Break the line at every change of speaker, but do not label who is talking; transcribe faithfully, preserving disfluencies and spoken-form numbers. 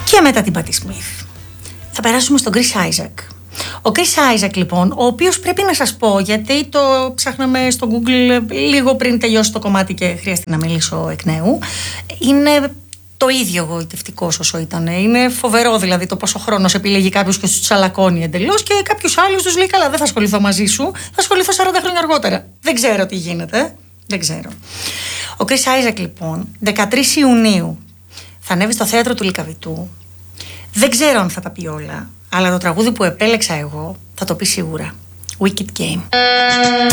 Και μετά την Patti Smith θα περάσουμε στον Chris Isaak. Ο Chris Isaak λοιπόν, ο οποίος πρέπει να σας πω, γιατί το ψάχναμε στο Google λίγο πριν τελειώσει το κομμάτι και χρειάζεται να μιλήσω εκ νέου, είναι το ίδιο εγωιτευτικός όσο ήταν. Είναι φοβερό δηλαδή το πόσο χρόνος επιλέγει κάποιος και τους τσαλακώνει εντελώς, και κάποιους άλλους τους λέει: καλά, δεν θα ασχοληθώ μαζί σου, θα ασχοληθώ σαράντα χρόνια αργότερα. Δεν ξέρω τι γίνεται. Δεν ξέρω. Ο Chris Isaak λοιπόν, δεκατρείς Ιουνίου, θα ανέβει στο θέατρο του Λυκαβητού. Δεν ξέρω αν θα τα πει όλα, αλλά το τραγούδι που επέλεξα εγώ θα το πει σίγουρα. Wicked Game.